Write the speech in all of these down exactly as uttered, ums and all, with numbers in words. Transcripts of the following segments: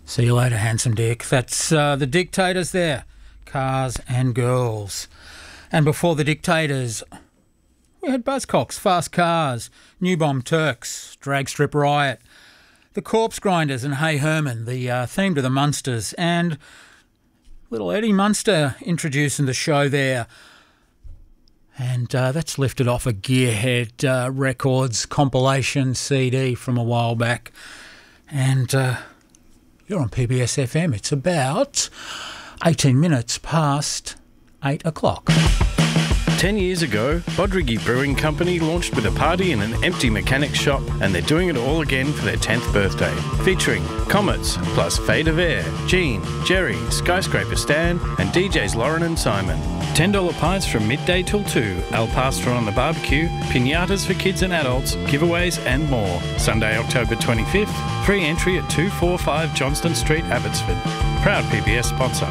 See you later, handsome Dick. That's uh, the Dictators there. Cars and Girls. And before the Dictators, we had Buzzcocks, Fast Cars, New Bomb Turks, Drag Strip Riot, the Corpse Grinders and Hey Herman, the uh, theme to the Munsters, and little Eddie Munster introducing the show there. And uh, that's lifted off a Gearhead uh, Records compilation C D from a while back. And uh, you're on P B S F M. It's about eighteen minutes past eight o'clock. Ten years ago, Bodrigi Brewing Company launched with a party in an empty mechanics shop, and they're doing it all again for their tenth birthday. Featuring Comets, plus Fade of Air, Gene, Jerry, Skyscraper Stan, and D Js Lauren and Simon. ten dollar pints from midday till two, Al Pastor on the barbecue, pinatas for kids and adults, giveaways and more. Sunday, October twenty-fifth, free entry at two forty-five Johnston Street, Abbotsford. Proud P B S sponsor.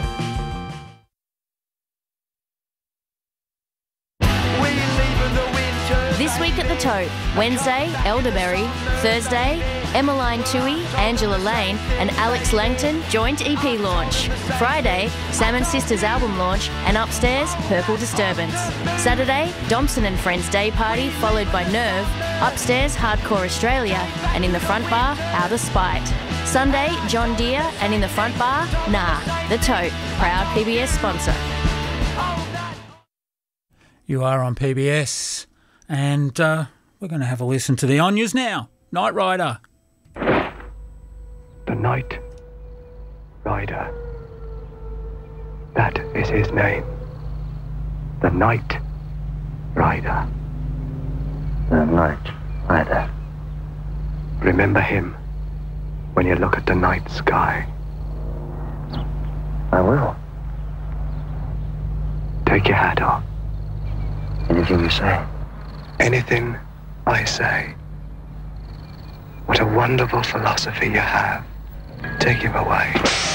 This week at the Tote, Wednesday, Elderberry, Thursday, Emmeline Toohey, Angela Lane and Alex Langton joint E P launch. Friday, Salmon Sisters album launch and upstairs, Purple Disturbance. Saturday, Domson and Friends Day Party followed by Nerve, upstairs Hardcore Australia and in the front bar, Outer Spite. Sunday, John Deere and in the front bar, Nah. The Tote, proud P B S sponsor. You are on P B S. And uh, we're going to have a listen to the Onyas now. Night Rider. The Night Rider. That is his name. The Night Rider. The Night Rider. Remember him when you look at the night sky. I will. Take your hat off. Anything you say. Anything I say. What a wonderful philosophy you have. Take him away.